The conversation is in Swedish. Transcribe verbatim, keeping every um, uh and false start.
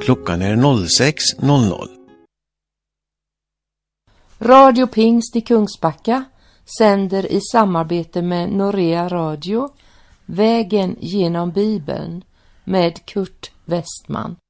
Klockan är noll sex noll noll. Radio Pingst i Kungsbacka sänder i samarbete med Norea Radio Vägen genom Bibeln med Kurt Westman.